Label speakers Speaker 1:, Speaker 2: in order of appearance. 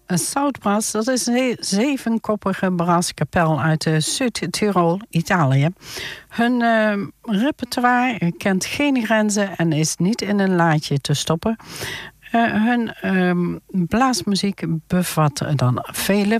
Speaker 1: Soutbrass, dat is een zevenkoppige brasskapel uit Zuid-Tirol, Italië. Hun repertoire kent geen grenzen en is niet in een laadje te stoppen. Hun blaasmuziek bevat dan vele